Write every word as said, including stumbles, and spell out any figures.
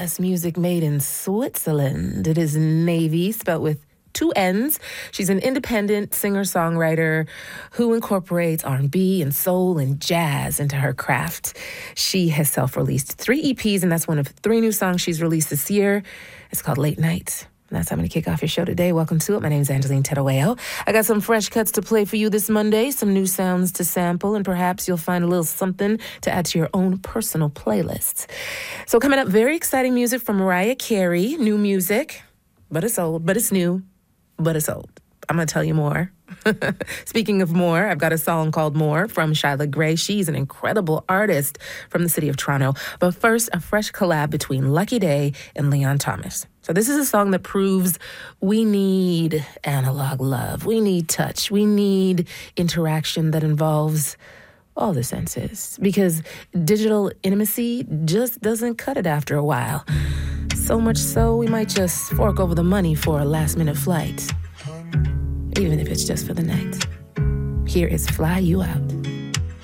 That's music made in Switzerland. It is Navy, spelled with two N's. She's an independent singer-songwriter who incorporates R and B and soul and jazz into her craft. She has self-released three E Ps, and that's one of three new songs she's released this year. It's called Late Night. And that's how I'm going to kick off your show today. Welcome to it. My name is Angeline Tedaweo. I got some fresh cuts to play for you this Monday, some new sounds to sample, and perhaps you'll find a little something to add to your own personal playlists. So coming up, very exciting music from Mariah Carey. New music, but it's old, but it's new, but it's old. I'm going to tell you more. Speaking of more, I've got a song called More from Shyla Gray. She's an incredible artist from the city of Toronto. But first, a fresh collab between Lucky Daye and Leon Thomas. So this is a song that proves we need analog love. We need touch. We need interaction that involves all the senses. Because digital intimacy just doesn't cut it after a while. So much so, we might just fork over the money for a last-minute flight. Even if it's just for the night. Here is Fly You Out.